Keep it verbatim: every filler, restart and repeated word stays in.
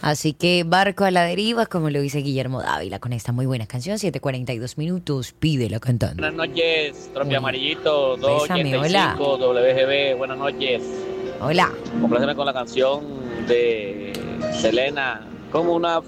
Así que barco a la deriva, como lo dice Guillermo Dávila, con esta muy buena canción, siete cuarenta y dos minutos, pídela cantando. Buenas noches, Tropi Uy, Amarillito, bésame, hola. doscientos ochenta y cinco W G B, buenas noches. Hola. Compláceme con la canción de Selena, como una